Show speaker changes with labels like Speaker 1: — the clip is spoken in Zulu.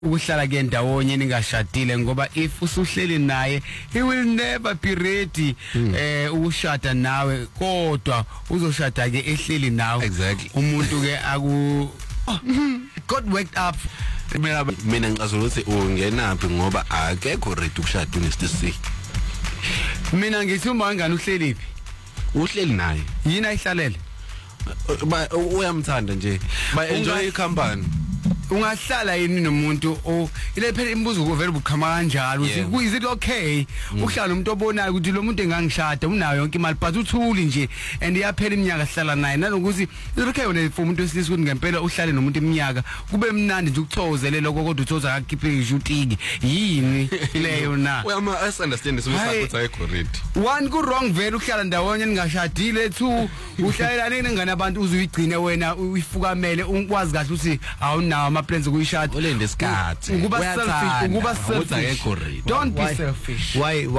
Speaker 1: ukuhlala ke ndawonye ningashadile ngoba if usuhleli naye he will never be ready ukushada nawe kodwa uzoshada ke ehleli nawe
Speaker 2: exactly
Speaker 1: umuntu ke got worked up
Speaker 2: mina ngicazula ukuthi ungenaphi ngoba akekho ready ukushada unesitisi
Speaker 1: mina ngithi uma ngani uhlelephi
Speaker 2: uhleli naye
Speaker 1: yini ayihlalele
Speaker 2: uyamthanda nje ba enjoy icompany
Speaker 1: ungahlala yini nomuntu ile phela imibuzo kuvela buqhama kanjalo ukuthi is it okay ukuhlala nomuntu obonayo ukuthi lo muntu engangishada unayo yonke imali but uthuli nje and iyaphela iminyaka sihlala naye nanokuthi is it okay wena for umuntu wesilisa ukuthi ngempela uhlale nomuntu iminyaka kube mnandi nje ukuthokozele lokho kodwa uthoza akakhiphe ijutiki yini leyo na
Speaker 2: uyama understand ukuthi ayikho ready
Speaker 1: one ku wrong vele ukuhlala ndawonye ningashadile two uhlalelane nengane abantu uzuyigcine wena uyifukamele ukwazi kahle ukuthi awunawo plans ukuyishada
Speaker 2: ulende isikhathi
Speaker 1: ukuba selfish don't be selfish
Speaker 3: why